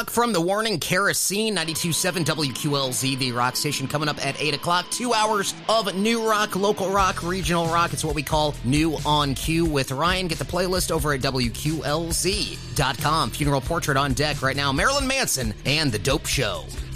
rock from the Warning Kerosene, 92.7 WQLZ, the rock station, coming up at 8 o'clock. 2 hours of new rock, local rock, regional rock. It's what we call New on Cue with Ryan. Get the playlist over at WQLZ.com. Funeral Portrait on deck right now. Marilyn Manson and The Dope Show.